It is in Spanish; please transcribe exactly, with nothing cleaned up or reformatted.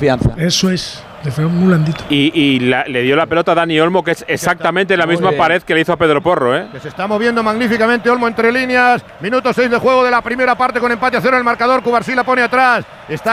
confianza. Eso es. Le fue muy blandito. Y, y la, le dio la pelota a Dani Olmo, que es exactamente la misma pared que le hizo a Pedro Porro, ¿eh? Que se está moviendo magníficamente Olmo entre líneas. Minuto seis de juego de la primera parte con empate a cero en el marcador. Cubarsí la pone atrás. Está